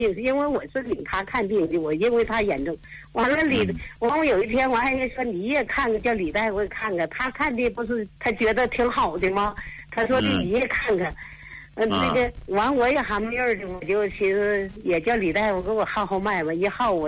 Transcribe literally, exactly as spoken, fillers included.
病，因为我是领他看病的，我因为他严重。完了李， 嗯完我有一天我还说你也看看，叫李大夫看看，他看的不是他觉得挺好的吗？他说的嗯你也看看。嗯，那个完我也含闷儿的，我就寻思也叫李大夫给我号号脉吧，一号我